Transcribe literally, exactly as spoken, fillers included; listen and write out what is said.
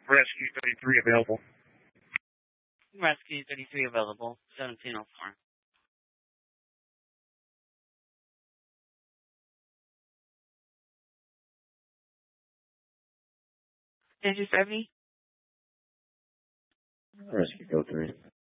Rescue thirty-three available. Rescue thirty-three available, seventeen oh four. Did you serve me? Rescue code three.